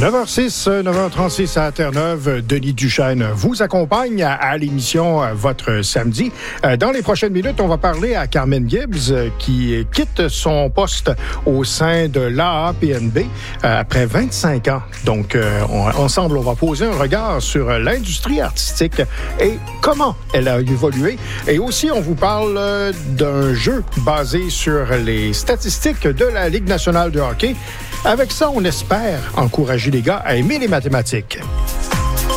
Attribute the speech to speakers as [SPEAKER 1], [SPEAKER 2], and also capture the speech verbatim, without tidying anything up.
[SPEAKER 1] neuf heures six, neuf heures trente-six à Terre-Neuve. Denis Duchesne vous accompagne à, à l'émission votre samedi. Dans les prochaines minutes, on va parler à Carmen Gibbs qui quitte son poste au sein de l'A A P N B après vingt-cinq ans. Donc, on, ensemble, on va poser un regard sur l'industrie artistique et comment elle a évolué. Et aussi, on vous parle d'un jeu basé sur les statistiques de la Ligue nationale de hockey. Avec ça, on espère encourager les gars à aimer les mathématiques.